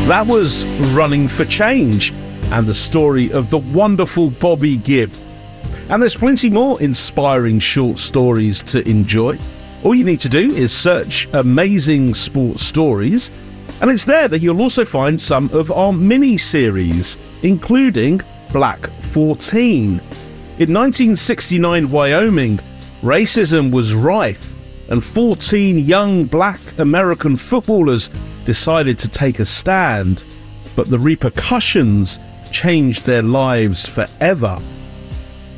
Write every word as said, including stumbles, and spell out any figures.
That was Running for Change, and the story of the wonderful Bobby Gibb. And there's plenty more inspiring short stories to enjoy. All you need to do is search Amazing Sports Stories, and it's there that you'll also find some of our mini-series, including Black fourteen. In nineteen sixty-nine Wyoming, racism was rife, and fourteen young black American footballers decided to take a stand, but the repercussions changed their lives forever.